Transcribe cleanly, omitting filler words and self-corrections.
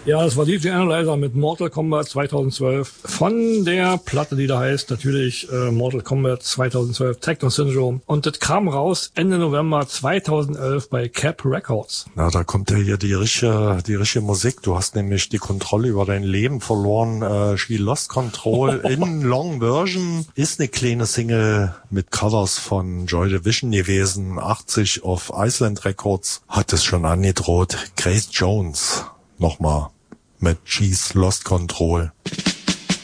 Ja, das war DJ Analyzer mit Mortal Kombat 2012 von der Platte, die da heißt natürlich Mortal Kombat 2012 Techno Syndrome. Und das kam raus Ende November 2011 bei Cap Records. Na, da kommt ja hier die richtige Musik. Du hast nämlich die Kontrolle über dein Leben verloren. She Lost Control in Long Version ist eine kleine Single mit Covers von Joy Division gewesen. 80 auf Iceland Records hat es schon angedroht. Grace Jones nochmal mit She's Lost Control.